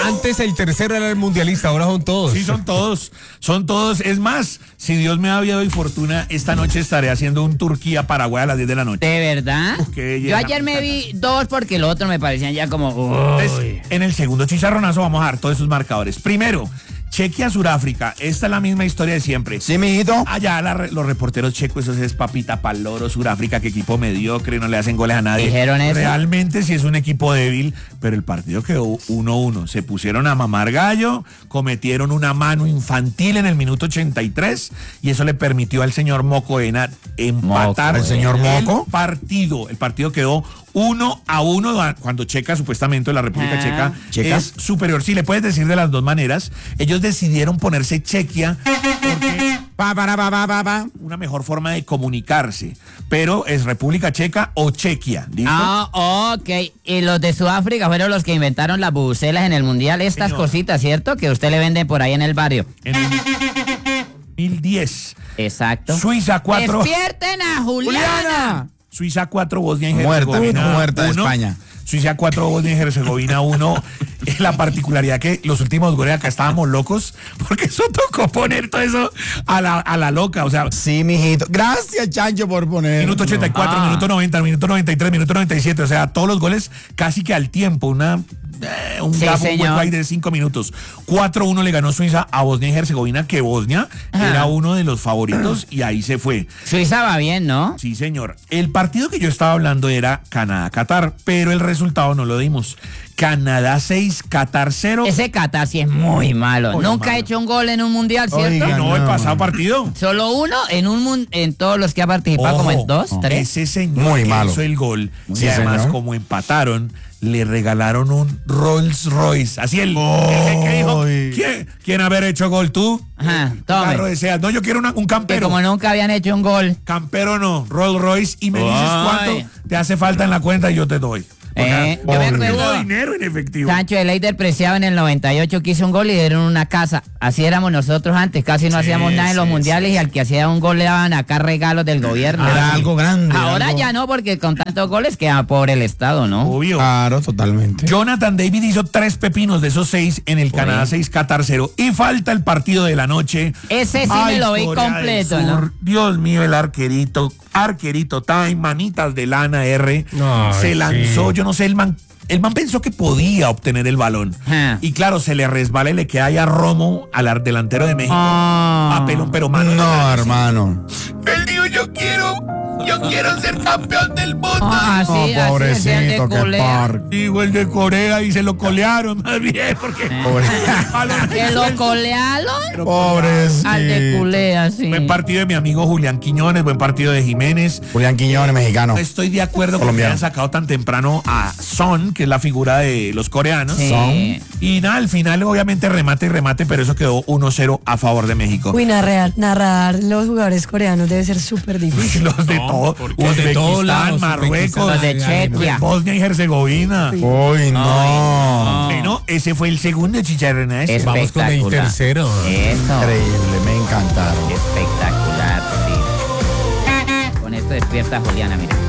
Antes el tercero era el mundialista, ahora son todos. Sí, son todos. Es más, si Dios me da vida y fortuna, esta noche estaré haciendo un Turquía-Paraguay a las 10 de la noche. ¿De verdad? Yo ayer me vi 2 porque el otro me parecían ya como... Entonces, en el segundo chicharronazo vamos a dar todos esos marcadores. Primero, Chequia-Suráfrica. Esta es la misma historia de siempre. Sí, mijito. Allá los reporteros checos, eso es papita paloro, Suráfrica, que equipo mediocre, no le hacen goles a nadie. ¿Dijeron eso? Realmente sí es un equipo débil, pero el partido quedó 1-1. Se pusieron a mamar gallo, cometieron una mano infantil en el minuto 83 y eso le permitió al señor Mocoena empatar ¿El señor Moco? El partido quedó 1-1 cuando Checa, supuestamente la República Checa, es superior. Sí, le puedes decir de las dos maneras. Ellos decidieron ponerse Chequia porque una mejor forma de comunicarse. Pero es República Checa o Chequia. ¿Listo? Ok. Y los de Sudáfrica fueron los que inventaron las bubucelas en el mundial. Estas cositas, ¿cierto? Que usted le venden por ahí en el barrio. En el 2010. Exacto. Suiza 4. ¡Despierten a Juliana! Suiza 4, Bosnia y Herzegovina muerta de 1. España. Suiza 4, Bosnia y Herzegovina 1. La particularidad que los últimos goles acá estábamos locos, porque eso tocó poner todo eso a la loca, o sea. Sí, mijito. Gracias, Chancho, por poner. Minuto 84, minuto 90, minuto 93, minuto 97, o sea, todos los goles casi que al tiempo, un hueco ahí de 5 minutos. 4-1 le ganó Suiza a Bosnia y Herzegovina, que Bosnia era uno de los favoritos y ahí se fue. Suiza va bien, ¿no? Sí, señor. El partido que yo estaba hablando era Canadá-Qatar, pero el resultado no lo dimos. Canadá 6, Qatar 0. Ese Qatar sí es muy malo. Muy Nunca malo. ha hecho un gol en un mundial, ¿cierto? Oiga, No, el pasado partido. Solo uno en todos los que ha participado, como en 2, 3. Ese señor Muy que malo. hizo el gol, Sí, y además señor. como empataron, le regalaron un Rolls Royce. Así el que dijo, ¿quién haber hecho gol tú? Ajá, ¿Qué tome. carro deseas? No, yo quiero un Que campero. como nunca habían hecho un gol. Campero no, Rolls Royce. Y me dices Ay. cuánto te hace falta en la cuenta y yo te doy. Yo me Tengo acuerdo, dinero en efectivo. Sancho de Leider Preciado en el 98 que hizo un gol y dieron una casa. Así éramos nosotros antes, casi no hacíamos nada en los mundiales y al que hacía un gol le daban acá regalos del gobierno. Era algo grande. Ahora algo... ya no, porque con tantos goles queda pobre el Estado, ¿no? Obvio. Claro, totalmente. Jonathan David hizo 3 pepinos de esos 6 en el Canadá 6, Qatar 0. Y falta el partido de la noche. Ese sí Ay, me lo vi Corea del completo, Sur. ¿no? Dios mío, el arquerito Time, manitas de lana R. No, se sí. lanzó, yo no sé, el man pensó que podía obtener el balón. Y claro, se le resbala y le queda ya Romo al delantero de México. A pelón, pero mano. No, hermano. Él dijo, yo quiero ser campeón del mundo. Así, No, así decía el pobrecito, de qué Corea. par. Digo, el de Corea y se lo colearon más bien porque ¿Que lo colearon? Pobrecito. Al de Culea, sí. Buen partido de mi amigo Julián Quiñones, buen partido de Jiménez. Julián Quiñones, mexicano. No estoy de acuerdo con que Colombiano. hayan sacado tan temprano a Son, que es la figura de los coreanos. Sí. Son. Y nada, al final obviamente remate, pero eso quedó 1-0 a favor de México. Uy, narrar los jugadores coreanos debe ser súper difícil. Los de todo, los de todos lados, Uzbekistán, Marruecos, Los de Chequia. Bosnia y Herzegovina. Uy, no. Bueno, ese fue el segundo chicharronazo. Vamos con el Espectacular. tercero. Eso. Increíble, me encantaron. Espectacular, sí. Con esto despierta Juliana, mira.